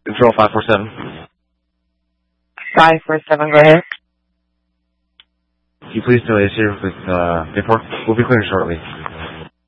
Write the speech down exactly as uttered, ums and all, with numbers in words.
Control five four seven. five four seven, go ahead. Can you please delay us here with uh, Bayport? We'll be clearing shortly.